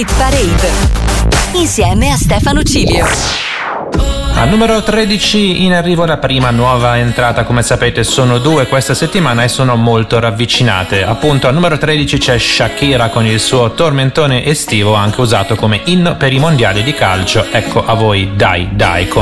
Hit Parade insieme a Stefano Cilio. Al numero 13 in arrivo la prima nuova entrata, come sapete sono 2 questa settimana e sono molto ravvicinate. Appunto al numero 13 c'è Shakira con il suo tormentone estivo, anche usato come inno per i mondiali di calcio. Ecco a voi Dai Dai con